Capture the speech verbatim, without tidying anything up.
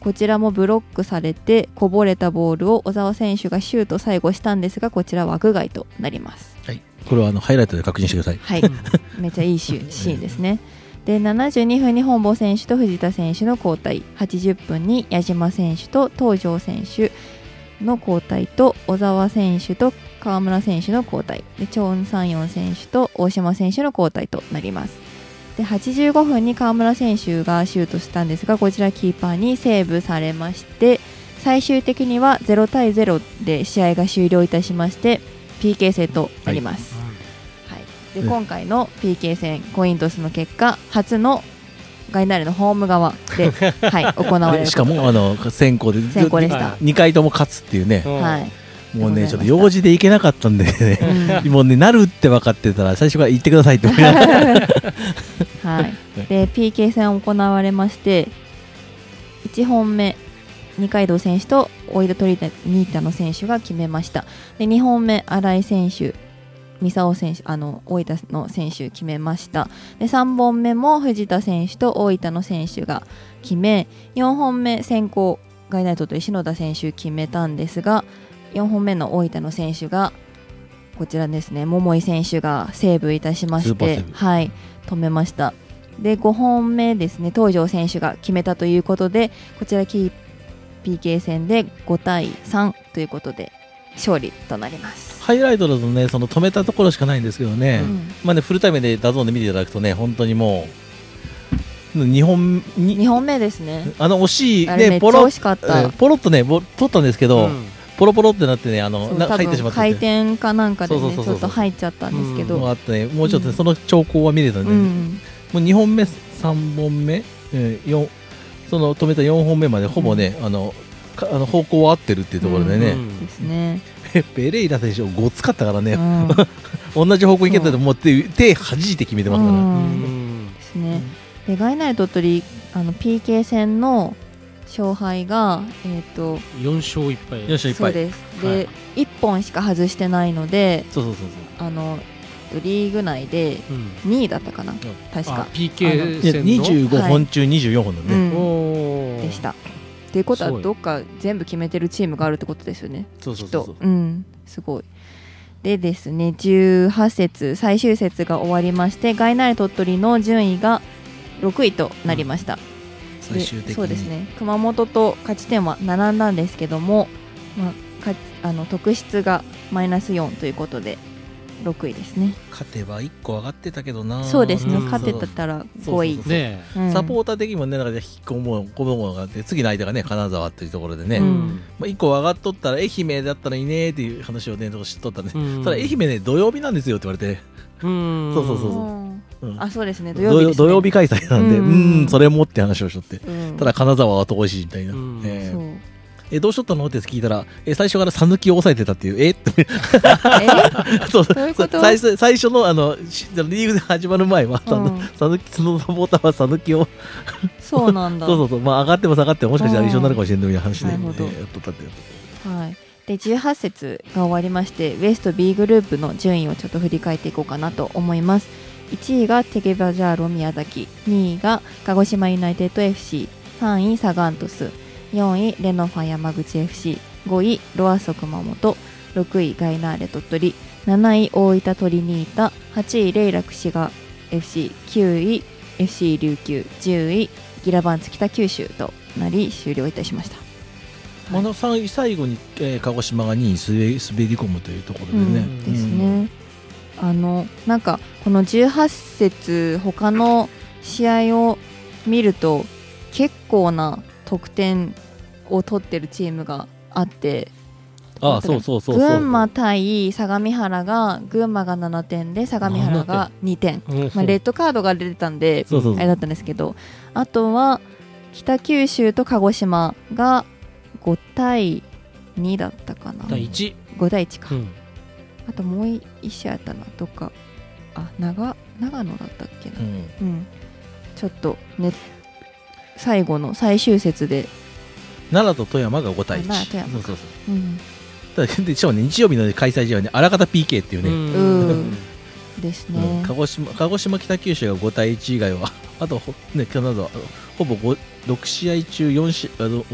こちらもブロックされてこぼれたボールを小澤選手がシュート最後したんですが、こちら枠外となります。 はい、これはあのハイライトで確認してください。 はいめっちゃいいシーンですね。でななじゅうにふんに本坊選手と藤田選手の交代、はちじゅっぷんに矢島選手と東條選手の交代と小澤選手と川村選手の交代でチョン・サンヨン選手と大島選手の交代となります。ではちじゅうごふんに川村選手がシュートしたんですが、こちらキーパーにセーブされまして、最終的にはゼロたいゼロで試合が終了いたしまして ピーケー 戦となります。はいはい、で今回の ピーケー 戦コイントスの結果、初のガイナーレのホーム側で、はい、行われるしかもあの先行で先行でしたにかいとも勝つっていうね、 はい、 もうねちょっと用事で行けなかったんでね、うん、もうねなるって分かってたら最初から言ってくださいって思いながらはい、で ピーケー 戦行われまして、いちほんめ二階堂選手と大井田トリニータの選手が決めました。でにほんめ新井選手、三沢選手、あの大分の選手決めました。でさんぼんめも藤田選手と大分の選手が決め、よんほんめ先行ガイナイトと篠田選手決めたんですが、よんほんめの大分の選手がこちらですね、桃井選手がセーブいたしまして、はい、止めました。でごほんめですね、東條選手が決めたということで、こちら ピーケー 戦でごたいさんということで勝利となります。 ハイライトだとね、その止めたところしかないんですけどね、うん、まあねフルタイムでダゾーンで見ていただくとね、本当にもうにほんにほんめですね、 あの惜しいね、ポロポロっとね取ったんですけど、うん、ポロポロってなってね、あのな入ってしまって、 回転かなんかでねちょっと入っちゃったんですけど、 うん、あってね、もうちょっと、ね、うん、その兆候は見れたんで、うん、もうにほんめさんぼんめ、えー、よんその止めたよんほんめまでほぼね、うん、あのあの方向は合ってるっていうところでね、うん、 ですねペレイラ選手ごつかったからね、うん、同じ方向に行けたらもう手手弾いて決めてますから、うん、 ですね。でガイナーレ鳥取あの ピーケー 戦の勝敗が、えー、とよんしょういっぱい、 よん勝いっぱいそうですで、はい、いっぽんしか外してないので、 そうそうそうそうあのリーグ内でにいだったかな、うん、確かピーケー 戦のにじゅうごほん中にじゅうよんほんだね、 うん、でしたっていうことはどっか全部決めてるチームがあるってことですよね。 そうそうそうそう、 うん、すごい。でですね、じゅうはち節最終節が終わりまして、ガイナーレ鳥取の順位がろくいとなりました、うん、 最終的にそうですね、熊本と勝ち点は並んだんですけども、まあ、かあの得失がマイナスよんということでろくいですね。 勝てばいっこ上がってたけどな。 そうですね、うん、勝てたらごい。 サポーター的にもね、なんか引っ込む子供があって、次の相手がね金沢っていうところでね、うん、まあ、いっこ上がっとったら愛媛だったらいいねっていう話をね知っとったんで、うん、ただ愛媛ね土曜日なんですよって言われて、うん、そうそうそうそう、うん、 あ、そうですね、土曜日ですね、 土曜日開催なんで、うん、うん、それもって話をしとって、うん、ただ金沢は遠いしみたいな、うん、えー、そうえどうしとったのって聞いたら、え最初から讃岐を抑えてたっていう、えってえそうそういうこと最初最初のあのリーグで始まる前は、うん、讃岐のサポーターは讃岐をそうなんだそうそうそう、まあ、上がっても下がってももしかしたら一緒になるかもしれないみたいな話で、えー、やっとったってやっとった、 はい、でじゅうはち節が終わりまして、ウエスト B グループの順位をちょっと振り返っていこうかなと思います。いちいがテゲバジャーロ宮崎、にいが鹿児島ユナイテッド エフシー、さんいサガン鳥栖、よんいレノファ山口 エフシー、ごいロアッソ熊本、ろくいガイナーレ鳥取、なない大分トリニータ、はちいレイラクシガ エフシー、きゅうい エフシー 琉球、じゅういギラバンツ北九州となり終了いたしました。 はい、まあ、最後に、えー、鹿児島がにい滑り込むというところでね、うん、 ですね、あのなんかこのじゅうはち節他の試合を見ると結構な得点を取ってるチームがあって、 ああそうそうそうそう、 群馬対相模原が群馬がななてんで相模原がにてん、まあ、レッドカードが出てたんでそうそうそうあれだったんですけど、あとは北九州と鹿児島がごたいにだったかな、 だいちごたいいちか、うん、あともういち試合やったな、どっかあ 長, 長野だったっけな、うんうん、ちょっとね最後の最終節で奈良と富山がごたいいち、 奈良富山、 そうそうそう、うん、ただしかもね日曜日の開催試合はねあらかた ピーケー っていうね、 うんですね、 うん、鹿児島鹿児島北九州がごたいいち以外はあとねカナダほぼろく試合中よん試合